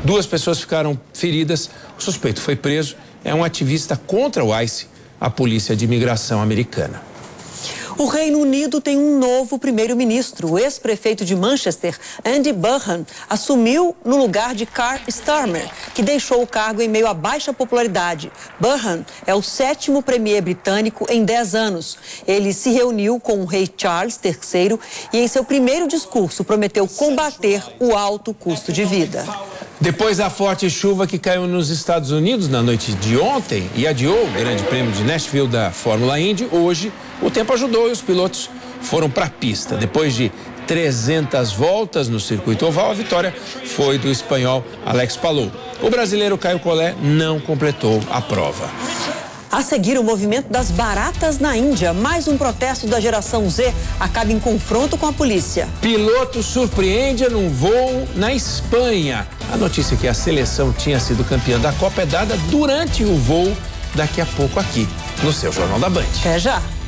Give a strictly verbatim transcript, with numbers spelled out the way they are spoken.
Duas pessoas ficaram feridas. O suspeito foi preso. É um ativista contra o ICE, a Polícia de Imigração americana. O Reino Unido tem um novo primeiro-ministro. O ex-prefeito de Manchester, Andy Burnham, assumiu no lugar de Keir Starmer, que deixou o cargo em meio à baixa popularidade. Burnham é o sétimo premier britânico em dez anos. Ele se reuniu com o rei Charles terceiro e, em seu primeiro discurso, prometeu combater o alto custo de vida. Depois da forte chuva que caiu nos Estados Unidos na noite de ontem e adiou o Grande Prêmio de Nashville da Fórmula Indy, hoje o tempo ajudou e os pilotos foram para a pista. Depois de trezentas voltas no circuito oval, a vitória foi do espanhol Alex Palou. O brasileiro Caio Collet não completou a prova. A seguir, o movimento das baratas na Índia. Mais um protesto da geração Z acaba em confronto com a polícia. Piloto surpreende num voo na Espanha. A notícia que a seleção tinha sido campeã da Copa é dada durante o voo, daqui a pouco aqui, no seu Jornal da Band. Até já.